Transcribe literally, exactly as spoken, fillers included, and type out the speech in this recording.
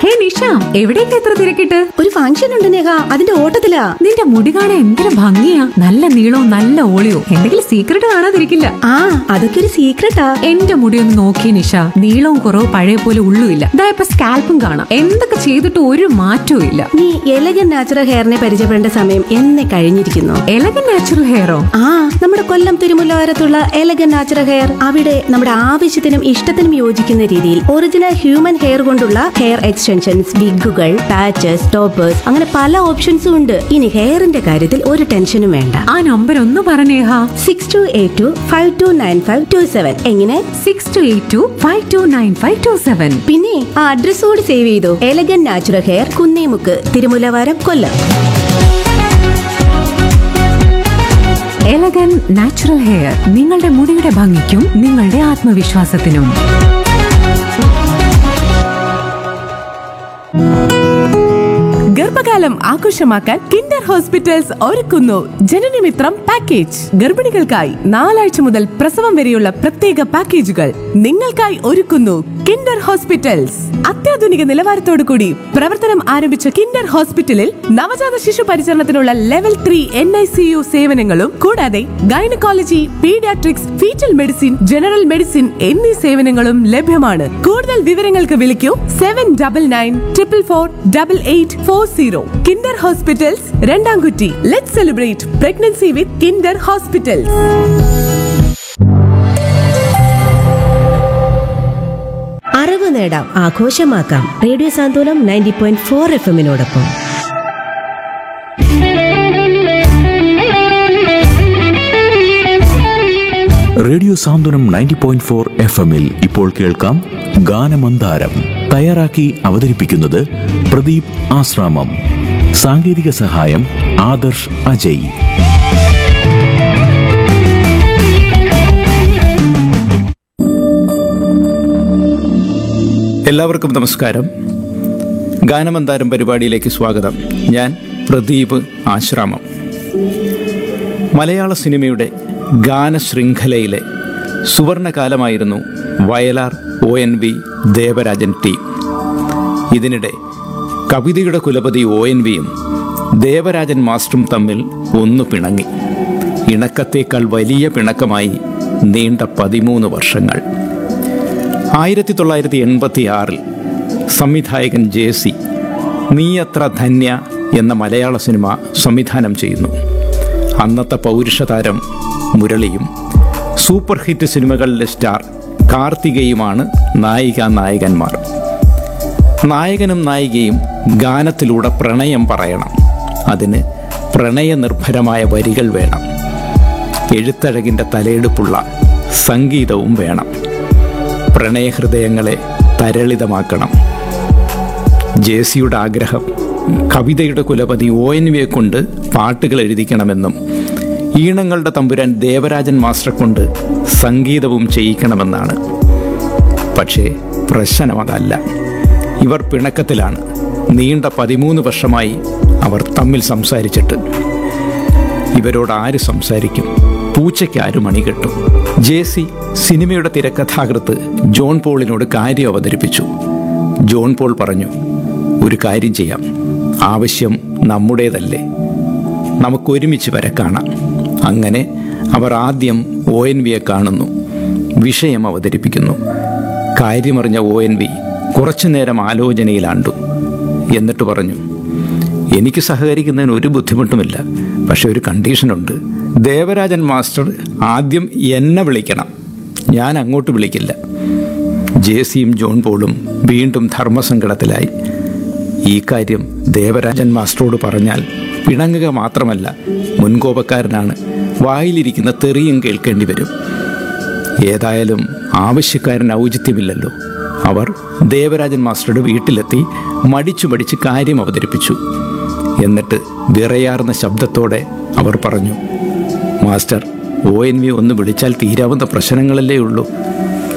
ഹേ നിഷ, എവിടേക്ക് എത്ര തിരക്കിട്ട്? ഒരു ഫംഗ്ഷൻ ഉണ്ട് നേഹ, അതിന്റെ ഓട്ടത്തിലാ. നിന്റെ മുടി കാണാൻ എന്തൊരു ഭംഗിയാ, നല്ല നീളവും നല്ല ഓളിയോ. എന്തെങ്കിലും സീക്രട്ട് കാണാതിരിക്കില്ല. ആ, അതൊക്കെ ഒരു സീക്രട്ടാ. എന്റെ മുടി ഒന്ന് നോക്കി നിഷ, നീളവും കുറവ് പഴയ പോലെ ഉള്ളുമില്ല. ദാ ഇപ്പൊ സ്കാൽപ്പും കാണാം. എന്തൊക്കെ ചെയ്തിട്ട് ഒരു മാറ്റവും ഇല്ല. നീ എലഗൻ നാച്ചുറൽ ഹെയറിനെ പരിചയപ്പെടേണ്ട സമയം എന്നെ കഴിഞ്ഞിരിക്കുന്നു. Elegant natural ഹെയറോ? ആ, നമ്മുടെ കൊല്ലം തിരുമുല്ലവാരത്തുള്ള എലഗൻ നാച്ചുറൽ ഹെയർ. അവിടെ നമ്മുടെ ആവശ്യത്തിനും ഇഷ്ടത്തിനും യോജിക്കുന്ന രീതിയിൽ ഒറിജിനൽ ഹ്യൂമൻ ഹെയർ കൊണ്ടുള്ള ഹെയർ എക്സ്റ്റൻഷൻസ്, വിഗുകൾ, പാച്ചസ്, ടോപ്പേഴ്സ്, അങ്ങനെ പല ഓപ്ഷൻസും ഉണ്ട്. ഇനി ഹെയറിന്റെ കാര്യത്തിൽ ഒരു ടെൻഷനും വേണ്ട. ആ നമ്പർ ഒന്ന് പറഞ്ഞേഹ. Six to eight to five to nine five to seven. എങ്ങനെ? Six to eight to five to nine five to seven. പിന്നെ ആ അഡ്രസ് കൂടി സേവ് ചെയ്തു. Elegant natural hair, Kunnemukku, Thirumullavaram, കൊല്ലം. എലഗൻ നാച്ചുറൽ ഹെയർ, നിങ്ങളുടെ മുടിയുടെ ഭംഗിക്കും നിങ്ങളുടെ ആത്മവിശ്വാസത്തിനും. ഗർഭകാലം ആഘോഷമാക്കാൻ കിൻഡർ ഹോസ്പിറ്റൽസ് ഒരുക്കുന്നു ജനനമിത്രം പാക്കേജ്. ഗർഭിണികൾക്കായി നാലാഴ്ച മുതൽ പ്രസവം വരെയുള്ള പ്രത്യേക പാക്കേജുകൾ നിങ്ങൾക്കായി ഒരുക്കുന്നു കിൻഡർ ഹോസ്പിറ്റൽസ്. അത്യാധുനിക നിലവാരത്തോടു കൂടി പ്രവർത്തനം ആരംഭിച്ച കിൻഡർ ഹോസ്പിറ്റലിൽ നവജാത ശിശു പരിചരണത്തിനുള്ള level three N I C U സേവനങ്ങളും കൂടാതെ gynaecology, paediatrics, fetal medicine, general medicine എന്നീ സേവനങ്ങളും ലഭ്യമാണ്. കൂടുതൽ വിവരങ്ങൾക്ക് വിളിക്കൂ seven double nine triple four double eight four zero. Kinder hospitals, രണ്ടാംകുറ്റി. Let's celebrate pregnancy with Kinder hospitals. അറിവ് നേടാം, ആഘോഷമാക്കാം. റേഡിയോ സാന്ത്വനം ninety point four F എമ്മിനോടൊപ്പം. Radio സാന്ത്വനം നയൻറ്റി പോയിന്റ് ഫോർ എഫ് എമ്മിൽ ഇപ്പോൾ കേൾക്കാം ഗാനമന്ദാരം. തയ്യാറാക്കി അവതരിപ്പിക്കുന്നത് പ്രദീപ് ആശ്രാമം. സാങ്കേതിക സഹായം ആദർശ് അജയ്. എല്ലാവർക്കും നമസ്കാരം. ഗാനമന്ദാരം പരിപാടിയിലേക്ക് സ്വാഗതം. ഞാൻ പ്രദീപ് ആശ്രാമം. മലയാള സിനിമയുടെ ഗാനശൃംഖലയിലെ സുവർണകാലമായിരുന്നു Vayalar, O N V, Devarajan team. ഇതിനിടെ കവിതയുടെ കുലപതി ഒ എൻ വിയും ദേവരാജൻ മാസ്റ്ററും തമ്മിൽ ഒന്നു പിണങ്ങി. ഇണക്കത്തേക്കാൾ വലിയ പിണക്കമായി നീണ്ട പതിമൂന്ന് വർഷങ്ങൾ. ആയിരത്തി തൊള്ളായിരത്തി എൺപത്തി ആറിൽ സംവിധായകൻ ജെ സി നീയത്ര ധന്യ എന്ന മലയാള സിനിമ സംവിധാനം ചെയ്യുന്നു. അന്നത്തെ പൗരുഷതാരം മുരളിയും സൂപ്പർ ഹിറ്റ് സിനിമകളിലെ സ്റ്റാർ കാർത്തികയുമാണ് നായിക നായകന്മാർ. നായകനും നായികയും ഗാനത്തിലൂടെ പ്രണയം പറയണം. അതിന് പ്രണയനിർഭരമായ വരികൾ വേണം. എഴുത്തഴകിൻ്റെ തലയെടുപ്പുള്ള സംഗീതവും വേണം. പ്രണയഹൃദയങ്ങളെ തരളിതമാക്കണം. ജേസിയുടെ ആഗ്രഹം കവിതയുടെ കുലപതി ഒ എൻ വിയെ കൊണ്ട് പാട്ടുകൾ എഴുതിക്കണമെന്നും ഈണങ്ങളുടെ തമ്പുരാൻ ദേവരാജൻ മാസ്റ്ററെ കൊണ്ട് സംഗീതവും ചെയ്യിക്കണമെന്നാണ്. പക്ഷേ പ്രശ്നം അതല്ല. ഇവർ പിണക്കത്തിലാണ്. നീണ്ട പതിമൂന്ന് വർഷമായി അവർ തമ്മിൽ സംസാരിച്ചിട്ട്. ഇവരോട് ആര് സംസാരിക്കും? പൂച്ചയ്ക്ക് ആര് മണി കെട്ടും? ജെ സി സിനിമയുടെ തിരക്കഥാകൃത്ത് ജോൺ പോളിനോട് കാര്യം അവതരിപ്പിച്ചു. ജോൺ പോൾ പറഞ്ഞു, ഒരു കാര്യം ചെയ്യാം, ആവശ്യം നമ്മുടേതല്ലേ, നമുക്കൊരുമിച്ച് വരെ കാണാം. അങ്ങനെ അവർ ആദ്യം ഒ എൻ വിയെ കാണുന്നു, വിഷയം അവതരിപ്പിക്കുന്നു. കാര്യമറിഞ്ഞ ഒ എൻ വി കുറച്ചു നേരം ആലോചനയിലാണ്ടു. എന്നിട്ട് പറഞ്ഞു, എനിക്ക് സഹകരിക്കുന്നതിന് ഒരു ബുദ്ധിമുട്ടുമില്ല, പക്ഷെ ഒരു കണ്ടീഷനുണ്ട്. ദേവരാജൻ മാസ്റ്റർ ആദ്യം എന്നെ വിളിക്കണം, ഞാൻ അങ്ങോട്ട് വിളിക്കില്ല. ജേസിയും ജോൺ പോളും വീണ്ടും ധർമ്മസങ്കടത്തിലായി. ഈ കാര്യം ദേവരാജൻ മാസ്റ്ററോട് പറഞ്ഞാൽ പിണങ്ങുക മാത്രമല്ല, മുൻകോപക്കാരനാണ്, വായിലിരിക്കുന്ന തെറിയും കേൾക്കേണ്ടി വരും. ഏതായാലും ആവശ്യക്കാരൻ ഔചിത്യമില്ലല്ലോ. അവർ ദേവരാജൻ മാസ്റ്ററുടെ വീട്ടിലെത്തി മടിച്ചു മടിച്ച് കാര്യം അവതരിപ്പിച്ചു. എന്നിട്ട് വിറയാർന്ന ശബ്ദത്തോടെ അവർ പറഞ്ഞു, മാസ്റ്റർ, ഒ എൻ വി ഒന്ന് വിളിച്ചാൽ തീരാവുന്ന പ്രശ്നങ്ങളല്ലേ ഉള്ളൂ.